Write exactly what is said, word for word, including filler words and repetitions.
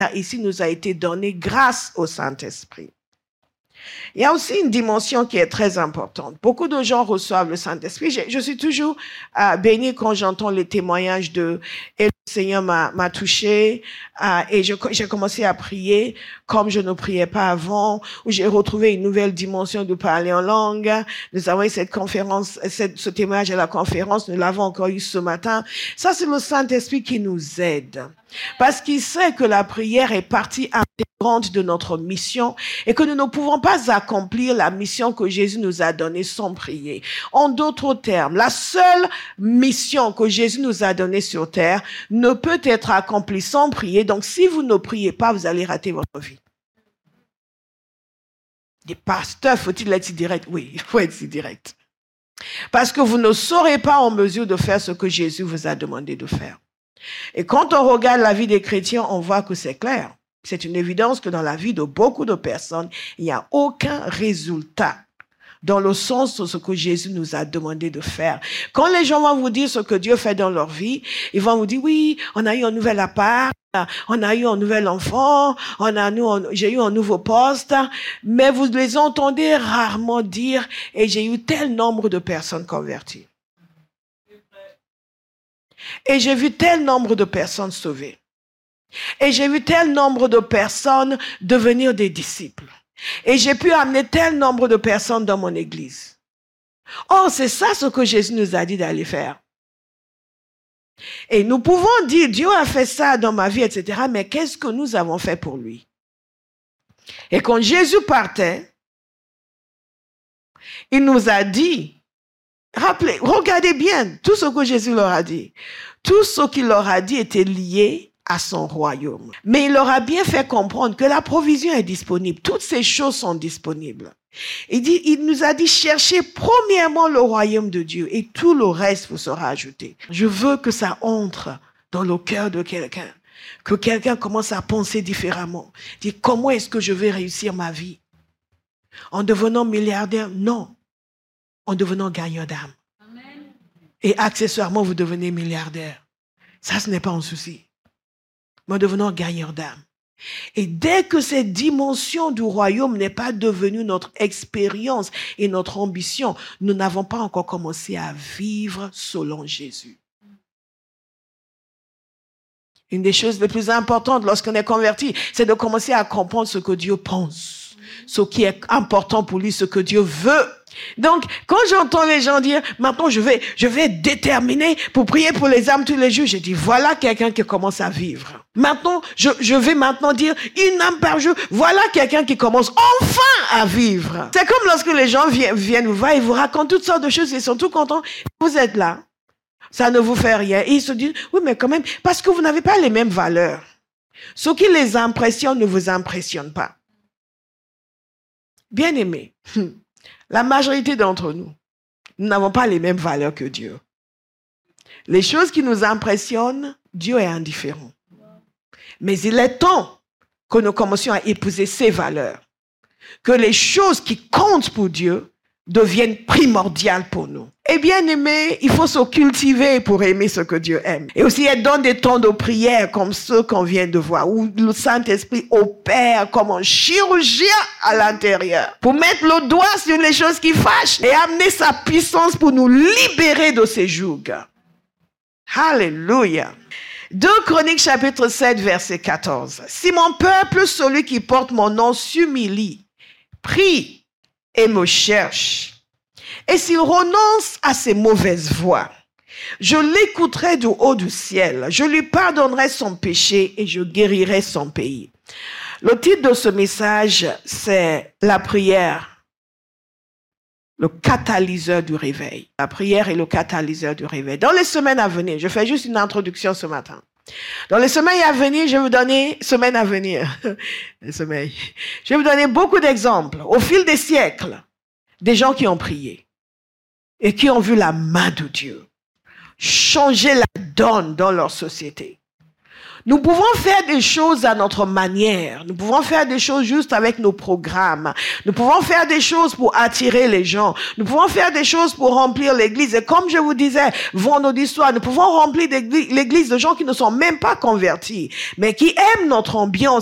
ici nous a été donné grâce au Saint-Esprit. Il y a aussi une dimension qui est très importante. Beaucoup de gens reçoivent le Saint-Esprit. Je, je suis toujours euh, bénie quand j'entends les témoignages de « Et le Seigneur m'a, m'a touché euh, et je, j'ai commencé à prier comme je ne priais pas avant, où j'ai retrouvé une nouvelle dimension de parler en langue. » Nous avons eu cette conférence, cette, ce témoignage à la conférence, nous l'avons encore eu ce matin. Ça, c'est le Saint-Esprit qui nous aide. Parce qu'il sait que la prière est partie intégrante de notre mission et que nous ne pouvons pas accomplir la mission que Jésus nous a donnée sans prier. En d'autres termes, la seule mission que Jésus nous a donnée sur terre ne peut être accomplie sans prier. Donc, si vous ne priez pas, vous allez rater votre vie. Des pasteurs, faut-il être si direct? Oui, il faut être si direct. Parce que vous ne serez pas en mesure de faire ce que Jésus vous a demandé de faire. Et quand on regarde la vie des chrétiens, on voit que c'est clair. C'est une évidence que dans la vie de beaucoup de personnes, il n'y a aucun résultat dans le sens de ce que Jésus nous a demandé de faire. Quand les gens vont vous dire ce que Dieu fait dans leur vie, ils vont vous dire, oui, on a eu un nouvel appart, on a eu un nouvel enfant, on a eu un, j'ai eu un nouveau poste, mais vous les entendez rarement dire, et j'ai eu tel nombre de personnes converties. Et j'ai vu tel nombre de personnes sauvées. Et j'ai vu tel nombre de personnes devenir des disciples. Et j'ai pu amener tel nombre de personnes dans mon église. Or, c'est ça ce que Jésus nous a dit d'aller faire. Et nous pouvons dire, Dieu a fait ça dans ma vie, et cetera. Mais qu'est-ce que nous avons fait pour lui? Et quand Jésus partait, il nous a dit, rappelez, regardez bien tout ce que Jésus leur a dit. Tout ce qu'il leur a dit était lié à son royaume. Mais il leur a bien fait comprendre que la provision est disponible. Toutes ces choses sont disponibles. Il dit, il nous a dit, cherchez premièrement le royaume de Dieu et tout le reste vous sera ajouté. Je veux que ça entre dans le cœur de quelqu'un. Que quelqu'un commence à penser différemment. Dire, comment est-ce que je vais réussir ma vie? En devenant milliardaire? Non. En devenant gagnant d'âme. Amen. Et accessoirement, vous devenez milliardaire. Ça, ce n'est pas un souci. Mais en devenant gagnant d'âme. Et dès que cette dimension du royaume n'est pas devenue notre expérience et notre ambition, nous n'avons pas encore commencé à vivre selon Jésus. Une des choses les plus importantes lorsqu'on est converti, c'est de commencer à comprendre ce que Dieu pense, ce qui est important pour lui, ce que Dieu veut. Donc, quand j'entends les gens dire, maintenant je vais, je vais être déterminé pour prier pour les âmes tous les jours, je dis, voilà quelqu'un qui commence à vivre. Maintenant, je, je vais maintenant dire, une âme par jour, voilà quelqu'un qui commence enfin à vivre. C'est comme lorsque les gens viennent, viennent vous voir, ils vous racontent toutes sortes de choses, ils sont tout contents. Vous êtes là, ça ne vous fait rien. Et ils se disent, oui, mais quand même, parce que vous n'avez pas les mêmes valeurs. Ce qui les impressionne ne vous impressionne pas. Bien aimé. La majorité d'entre nous, nous n'avons pas les mêmes valeurs que Dieu. Les choses qui nous impressionnent, Dieu est indifférent. Mais il est temps que nous commencions à épouser ses valeurs. Que les choses qui comptent pour Dieu deviennent primordiales pour nous. Et bien aimé, il faut se cultiver pour aimer ce que Dieu aime. Et aussi être dans des temps de prière comme ceux qu'on vient de voir, où le Saint-Esprit opère comme un chirurgien à l'intérieur, pour mettre le doigt sur les choses qui fâchent et amener sa puissance pour nous libérer de ces jougs. Alléluia. deux Chroniques chapitre sept verset quatorze. Si mon peuple, celui qui porte mon nom, s'humilie, prie et me cherche, et s'il renonce à ses mauvaises voies, je l'écouterai du haut du ciel, je lui pardonnerai son péché et je guérirai son pays. Le titre de ce message, c'est la prière, le catalyseur du réveil. La prière est le catalyseur du réveil. Dans les semaines à venir, je fais juste une introduction ce matin. Dans les semaines à venir, je vais vous donner, semaines à venir, les semaines, je vais vous donner beaucoup d'exemples au fil des siècles, des gens qui ont prié et qui ont vu la main de Dieu changer la donne dans leur société. Nous pouvons faire des choses à notre manière. Nous pouvons faire des choses juste avec nos programmes. Nous pouvons faire des choses pour attirer les gens. Nous pouvons faire des choses pour remplir l'église. Et comme je vous disais, vendredi soir, nous pouvons remplir l'église de gens qui ne sont même pas convertis, mais qui aiment notre ambiance,